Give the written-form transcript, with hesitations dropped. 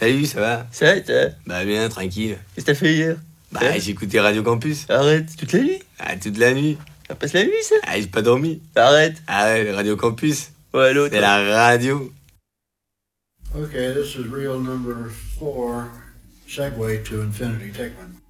Salut, ça va? Ça va, toi? Bah bien, tranquille. Qu'est-ce que t'as fait hier? Bah Hein? j'ai écouté Radio Campus. Arrête, toute la nuit? Ah, toute la nuit. Ça passe la nuit, ça? Ah, j'ai pas dormi. Arrête. Ah ouais, Radio Campus. Ouais, l'autre. C'est la radio. Okay, this is reel number 4, Segway to Infinity. Take one.